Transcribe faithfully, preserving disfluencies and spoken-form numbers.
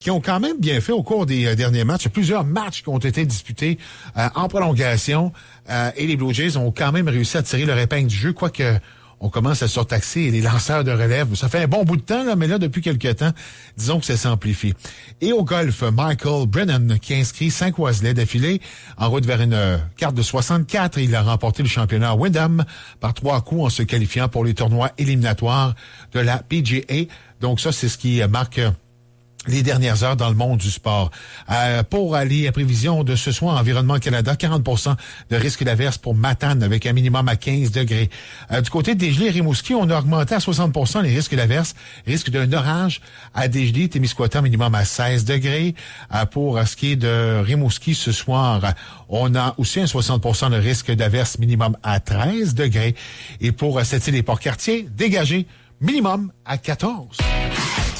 qui ont quand même bien fait au cours des euh, derniers matchs. Il y a plusieurs matchs qui ont été disputés euh, en prolongation euh, et les Blue Jays ont quand même réussi à tirer leur épingle du jeu, quoique on commence à surtaxer les lanceurs de relève. Ça fait un bon bout de temps, là, mais là, depuis quelques temps, disons que ça s'amplifie. Et au golf, Michael Brennan, qui a inscrit cinq Wesley d'affilée en route vers une euh, carte de soixante-quatre. Il a remporté le championnat à Wyndham par trois coups en se qualifiant pour les tournois éliminatoires de la P G A. Donc ça, c'est ce qui marque euh, les dernières heures dans le monde du sport. Euh, pour les prévisions de ce soir, Environnement Canada, quarante pour cent de risque d'averse pour Matane avec un minimum à quinze degrés. Euh, du côté de Desgelées et Rimouski, on a augmenté à soixante pour cent les risques d'averse. Risque d'un orage à Desgelées, Témiscouata, minimum à seize degrés. Euh, pour ce qui est de Rimouski ce soir, on a aussi un soixante pour cent de risque d'averse minimum à treize degrés. Et pour cette île des Port-Cartier, dégagé minimum à quatorze.